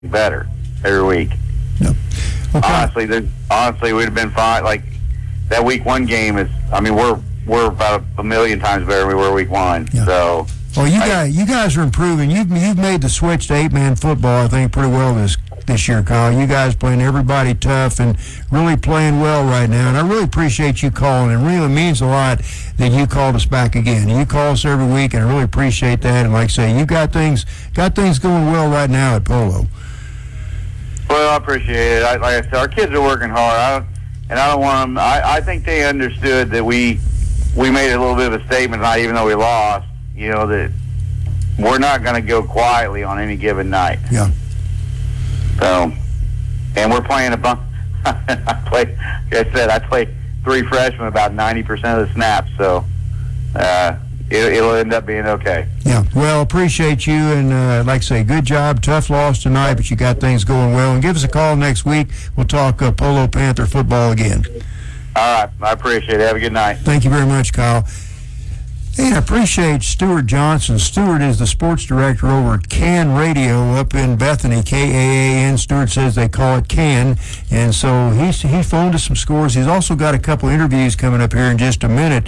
better every week. Yep. Okay. Honestly, we'd have been fine. Like that week 1 game is. I mean, we're about a million times better than we were week 1. Yeah. So. Well, you guys are improving. You've made the switch to 8-man football, I think, pretty well this year, Kyle. You guys playing everybody tough and really playing well right now. And I really appreciate you calling. It really means a lot that you called us back again. You call us every week, and I really appreciate that. And like I say, you got things going well right now at Polo. Well, I appreciate it. Like I said, our kids are working hard. I don't want them. I think they understood that we made a little bit of a statement, not even though we lost. You know, that we're not going to go quietly on any given night. Yeah. So, and we're playing a bunch. Like I said, I play 3 freshmen about 90% of the snaps, so it'll end up being okay. Yeah, well, appreciate you, and like I say, good job. Tough loss tonight, but you got things going well. And give us a call next week. We'll talk Polo Panther football again. All right, I appreciate it. Have a good night. Thank you very much, Kyle. And I appreciate Stuart Johnson. Stuart is the sports director over at CAN Radio up in Bethany, KAAN. Stuart says they call it CAN. And so he phoned us some scores. He's also got a couple interviews coming up here in just a minute.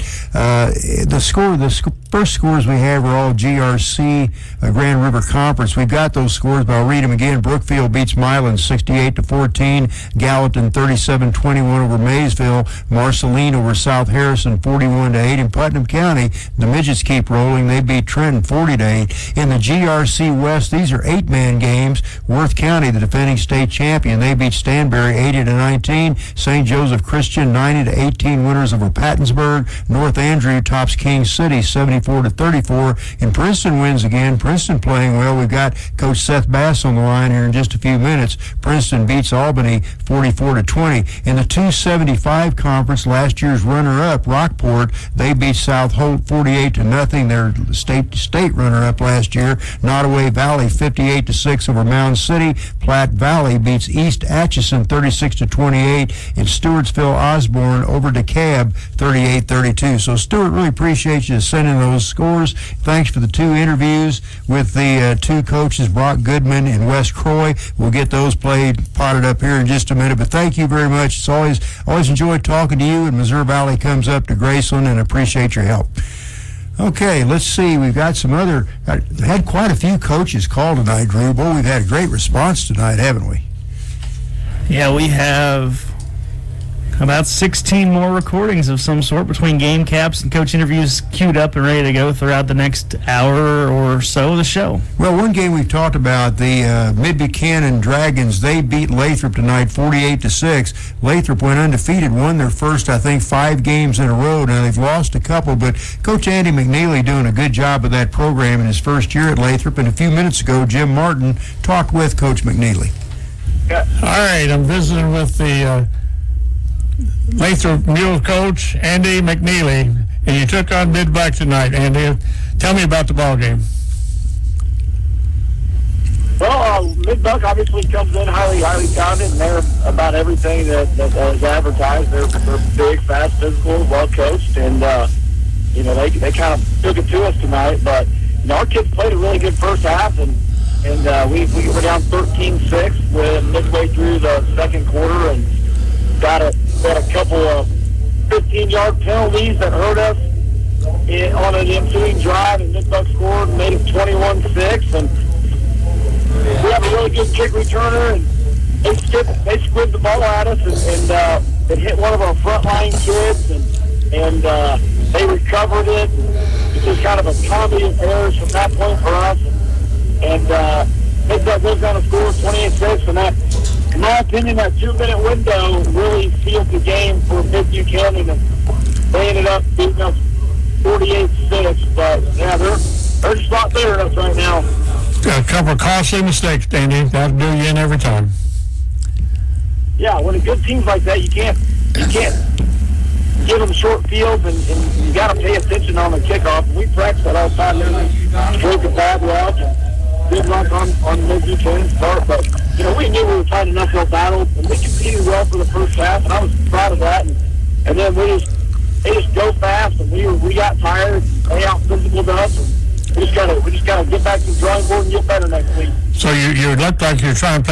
The first scores we have are all GRC Grand River Conference. We've got those scores, but I'll read them again. Brookfield beats Milan 68-14. Gallatin 37-21 over Maysville. Marceline over South Harrison 41-8. In Putnam County, the midgets keep rolling. They beat Trenton 40-8. In the GRC West, these are 8-man games. Worth County, the defending state champion, they beat Stanberry 80-19. St. Joseph Christian 90-18 winners over Pattonsburg. North Andrew tops King City 74-34. And Princeton wins again. Princeton playing well. We've got Coach Seth Bass on the line here in just a few minutes. Princeton beats Albany 44-20. In the 275 conference, last year's runner-up, Rockport, they beat South Holt 48-0. Their state runner-up last year. Nottoway Valley 58-6 over Mound City. Platte Valley beats East Atchison 36-28. And Stewartsville Osborne over DeKalb 38-32. So Stuart, really appreciate you sending those scores. Thanks for the 2 interviews with the 2 coaches, Brock Goodman and Wes Croy. We'll get those potted up here in just a minute. But thank you very much. It's always enjoyed talking to you. And Missouri Valley comes up to Graceland, and appreciate your help. Okay, let's see. We've got had quite a few coaches call tonight, Drew. Boy, we've had a great response tonight, haven't we? Yeah, we have about 16 more recordings of some sort between game caps and coach interviews queued up and ready to go throughout the next hour or so of the show. Well, one game we've talked about, the Mid-Buchanan Dragons, they beat Lathrop tonight 48-6. Lathrop went undefeated, won their first, I think, 5 games in a row. Now, they've lost a couple, but Coach Andy McNeely doing a good job of that program in his first year at Lathrop. And a few minutes ago, Jim Martin talked with Coach McNeely. All right, I'm visiting with the Lathrop Mules coach, Andy McNeely, and you took on Mid-Buck tonight. Andy, tell me about the ball game. Well, Mid-Buck obviously comes in highly talented, and they're about everything that is advertised. They're big, fast, physical, well coached, and they kind of took it to us tonight. But our kids played a really good first half, and we were down 13-6 with midway through the second quarter, and got a couple of 15-yard penalties that hurt us on an ensuing drive, and Mid-Buck scored and made it 21-6. And we have a really good kick returner, and they squibbed the ball at us, and it hit one of our frontline kids, and they recovered it. It's just kind of a comedy of errors from that point for us. And Mid-Buck goes down to score 28-6, and that, in my opinion, that 2-minute window really sealed the game for Mid-Buchanan, and they ended up beating us 48-6. But yeah, they're just not there at us right now. A couple of costly mistakes, Andy. That'll do you in every time. Yeah, when a good team's like that, you can't give them short fields, and you got to pay attention on the kickoff. We practice that all the time. Broke a bad route, and good luck on Mid-Buchanan's part, but we knew we were fighting an uphill battle, and we competed well for the first half, and I was proud of that. And then they just go fast, and we got tired. They out physical to us. And we just gotta get back to the drawing board and get better next week. So you look like you're trying to